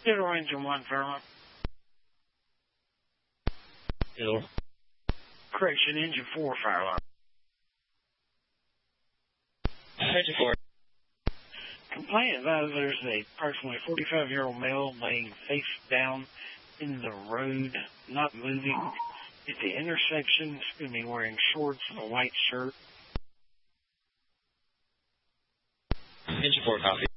Digital Engine 1, Fairmont. Hill. Correction, Engine 4, fire alarm. Engine 4. Complaint advised there's a approximately 45-year-old male laying face down in the road, not moving. At the intersection, he's going to be wearing shorts and a white shirt. Engine 4, copy.